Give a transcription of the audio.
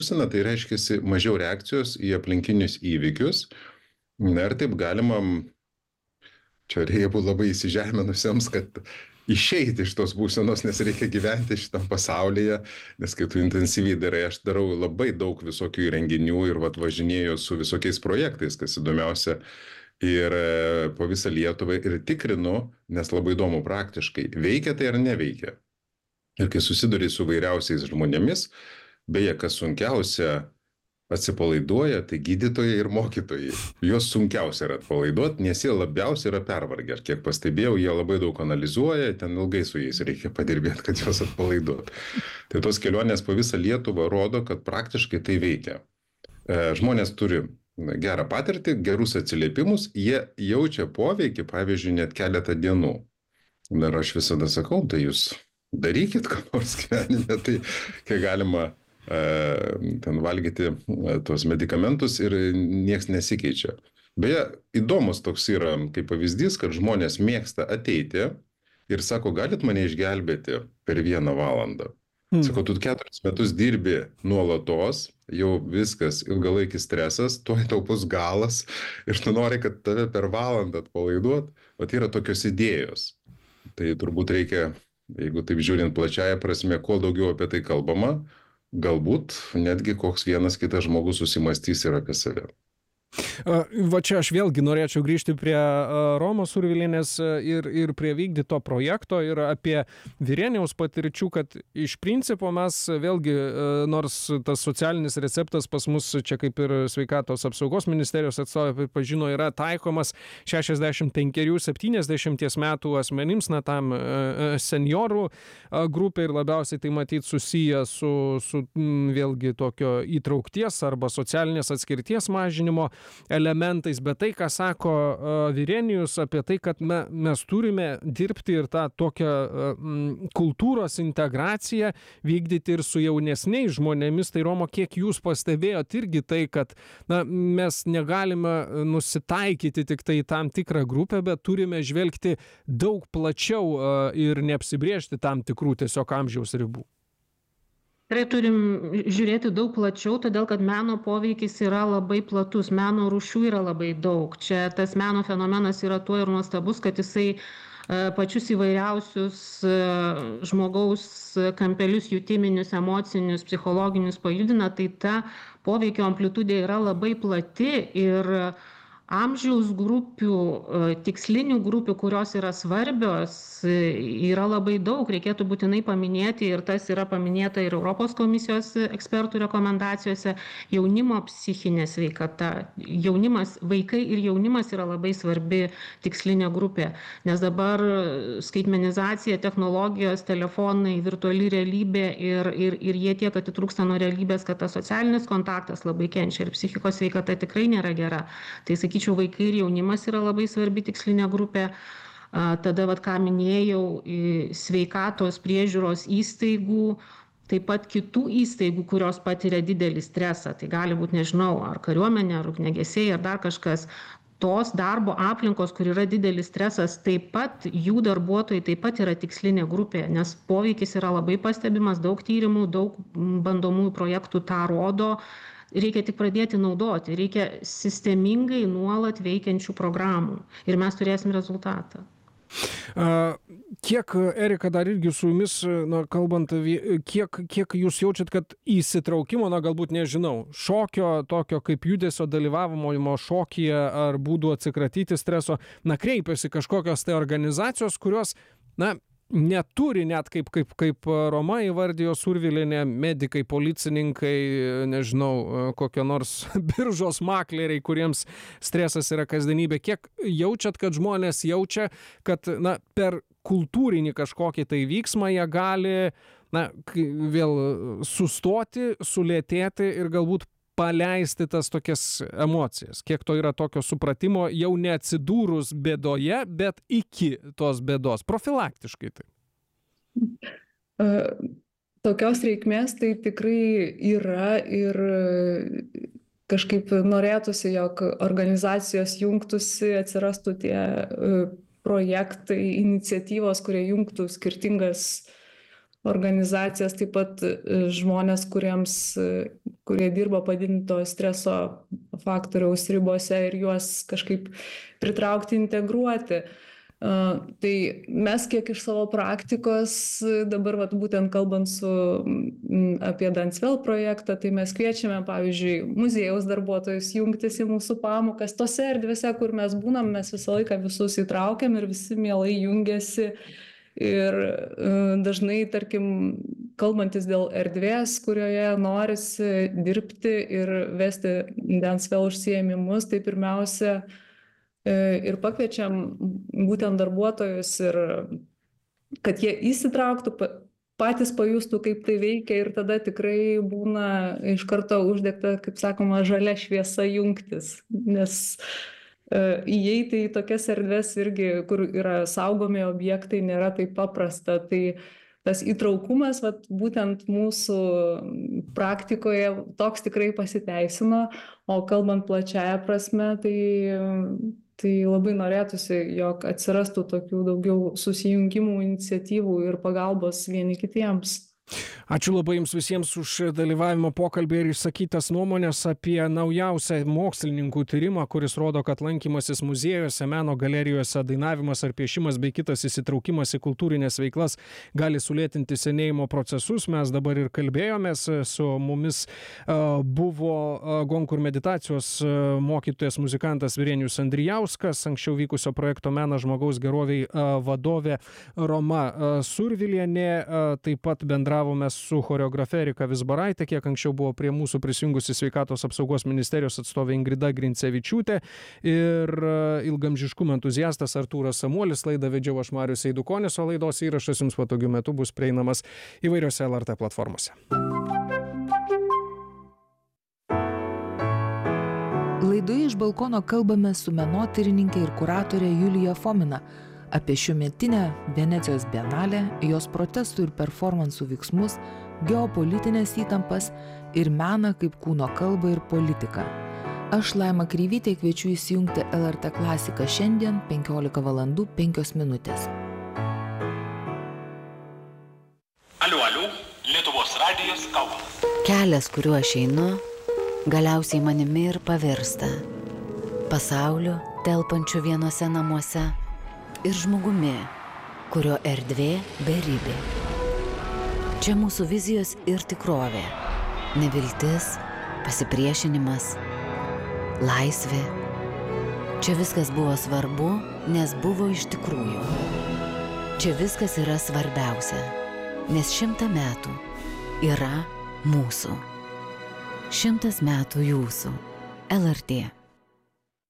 būsena, tai reiškia mažiau reakcijos į aplinkinius įvykius. Na ir taip galima, čia reikia būti labai įsižeminusiems, kad išeiti iš tos būsenos, nes reikia gyventi šitam pasaulyje, nes kai tu intensyviai darai, aš darau labai daug visokių įrenginių ir važinėju su visokiais projektais, kas įdomiausia, ir po visą Lietuvą ir tikrinu, nes labai įdomu praktiškai, veikia tai ar neveikia. Ir kai susiduri su vairiausiais žmonėmis, beje, kas sunkiausia, atsipalaiduoja, tai gydytojai ir mokytojai. Juos sunkiausia yra atpalaiduoti, nes jie labiausiai yra pervargę. Aš kiek pastebėjau, jie labai daug analizuoja, ten ilgai su jais reikia padirbėti, kad juos atpalaiduoti. Tai tos kelionės po visą Lietuvą rodo, kad praktiškai tai veikia. Žmonės turi gerą patirtį, gerus atsiliepimus, jie jaučia poveikį, pavyzdžiui, net keletą dienų. Ir aš visada sakau, tai jūs darykit ką nors gyvenime, tai kai galima ten valgyti tos medikamentus ir nieks nesikeičia. Beje, įdomus toks yra kaip pavyzdys, kad žmonės mėgsta ateiti ir sako, galit mane išgelbėti per 1 valandą. Sako, tu 4 metus dirbi nuolatos, jau viskas, ilgalaikis stresas, tuoj tau bus galas ir tu nori, kad tave per valandą atpalaiduot, o tai yra tokios idėjos. Tai turbūt reikia, jeigu taip žiūrint plačiaja prasme, kuo daugiau apie tai kalbama, galbūt netgi koks vienas kitas žmogus susimastys ir apie save. Va čia aš vėlgi norėčiau grįžti prie Romos Survilienės ir prie vykdyto projekto ir apie Virenijaus patirčių, kad iš principo mes vėlgi, nors tas socialinis receptas pas mus čia kaip ir sveikatos apsaugos ministerijos atstovai pripažino yra taikomas 65-70 metų asmenims, na tam seniorų grupė ir labiausiai tai matyt susiję su vėlgi tokio įtraukties arba socialinės atskirties mažinimo elementais, bet tai, ką sako Virenijus apie tai, kad mes turime dirbti ir tą tokią kultūros integraciją vykdyti ir su jaunesniais žmonėmis, tai Romo, kiek jūs pastebėjot irgi tai, kad mes negalime nusitaikyti tik tai tam tikrą grupę, bet turime žvelgti daug plačiau ir neapsibrėžti tam tikrų tiesiog amžiaus ribų. Tikrai turim žiūrėti daug plačiau, todėl kad meno poveikis yra labai platus, meno rūšių yra labai daug. Čia tas meno fenomenas yra tuo ir nuostabus, kad jisai pačius įvairiausius žmogaus kampelius, jutiminius, emocinius, psichologinius pajudina, tai ta poveikio amplitudė yra labai plati ir amžiaus grupių, tikslinių grupių, kurios yra svarbios, yra labai daug. Reikėtų būtinai paminėti, ir tas yra paminėta ir Europos komisijos ekspertų rekomendacijose, jaunimo psichinė sveikata. Vaikai ir jaunimas yra labai svarbi tikslinė grupė, nes dabar skaitmenizacija, technologijos, telefonai, virtuali realybė ir jie tiek atitrūksta nuo realybės, kad tas socialinis kontaktas labai kenčia ir psichikos sveikata tikrai nėra gera. Tai sakyčiau, vaikai ir jaunimas yra labai svarbi tikslinė grupė. Tada, ką minėjau, sveikatos priežiūros įstaigų, taip pat kitų įstaigų, kurios patiria didelį stresą. Tai gali būti, nežinau, ar kariuomenė, ar ugniagesiai, ar dar kažkas. Tos darbo aplinkos, kur yra didelis stresas, taip pat jų darbuotojai taip pat yra tikslinė grupė, nes poveikis yra labai pastebimas, daug tyrimų, daug bandomųjų projektų tą rodo. Reikia tik pradėti naudoti, reikia sistemingai nuolat veikiančių programų ir mes turėsim rezultatą. Kiek, Erika, dar irgi su jumis, kalbant, kiek jūs jaučiat, kad įsitraukimo, galbūt nežinau, šokio, tokio kaip judesio dalyvavimo šokyje ar būdų atsikratyti streso, kreipiasi kažkokios tai organizacijos, kurios, neturi net kaip Roma įvardijo Survilienė, medikai, policininkai, nežinau, kokio nors biržos makleriai, kuriems stresas yra kasdienybė. Kiek jaučiat, kad žmonės jaučia, kad per kultūrinį kažkokį tai vyksmą jie gali vėl sustoti, sulėtėti ir galbūt paleisti tas tokias emocijas. Kiek to yra tokio supratimo, jau neatsidūrus bėdoje, bet iki tos bėdos, profilaktiškai tai. Tokios reikmės tai tikrai yra ir kažkaip norėtųsi, jog organizacijos jungtųsi, atsirastų tie projektai, iniciatyvos, kurie jungtų skirtingas organizacijas, taip pat žmonės, kurie dirba padidinto streso faktoriaus ribose ir juos kažkaip pritraukti, integruoti. Tai mes kiek iš savo praktikos, dabar būtent kalbant apie Dansvel projektą, tai mes kviečiame, pavyzdžiui, muziejaus darbuotojus jungtis į mūsų pamokas. Tose erdvėse, kur mes būnam, mes visą laiką visus įtraukiam ir visi mielai jungiasi. Ir dažnai, tarkim, kalbantis dėl erdvės, kurioje norisi dirbti ir vesti Dansvel užsiėmimus, tai pirmiausia ir pakviečiam būtent darbuotojus ir kad jie įsitrauktų, patys pajustų, kaip tai veikia ir tada tikrai būna iš karto uždegta, kaip sakoma, žalia šviesa jungtis, nes įeiti į tokias erdves irgi, kur yra saugomi objektai, nėra taip paprasta. Tai tas įtraukumas, būtent mūsų praktikoje toks tikrai pasiteisino, o kalbant plačiaja prasme, tai labai norėtųsi, jog atsirastų tokių daugiau susijungimų, iniciatyvų ir pagalbos vieni kitiems. Ačiū labai Jums visiems už dalyvavimo pokalbį ir išsakytas nuomonės apie naujausią mokslininkų tyrimą, kuris rodo, kad lankymasis muziejuose, meno galerijose, dainavimas ar piešimas bei kitas įsitraukimas į kultūrinės veiklas gali sulėtinti senėjimo procesus. Mes dabar ir kalbėjomės, su mumis buvo gonkų ir meditacijos mokytojas muzikantas Virenijus Andrijauskas, anksčiau vykusio projekto Menas žmogaus geroviai vadovė Roma Survilienė, taip pat bendravome su choreografe Erika Vizbaraitė, kiek anksčiau buvo prie mūsų prisijungusi Sveikatos apsaugos ministerijos atstovė Ingrida Grincevičiūtė ir ilgamžiškumo entuziastas Artūras Samuolis. Laidą vedžiau aš Marius Eidukonis, o laidos įrašas Jums patogiu metu bus prieinamas įvairiose LRT platformose. Laidoje iš balkono kalbame su menotyrininkė ir kuratorė Julija Fomina apie šiųmetinę Venecijos bienalę, jos protestų ir performansų veiksmus, geopolitinės įtampas ir meną kaip kūno kalbą ir politiką. Aš, Laima Kreivytė, kviečiu įsijungti LRT klasiką šiandien 15:05. Aliu, Lietuvos radijas Kaunas. Kelias, kuriuo aš einu, galiausiai manimi ir pavirsta. Pasauliu, telpančiu vienose namuose, ir žmogumi, kurio erdvė beribė. Čia mūsų vizijos ir tikrovė, neviltis, pasipriešinimas, laisvė. Čia viskas buvo svarbu, nes buvo iš tikrųjų. Čia viskas yra svarbiausia, nes 100 metų yra mūsų. 100 metų jūsų. LRT.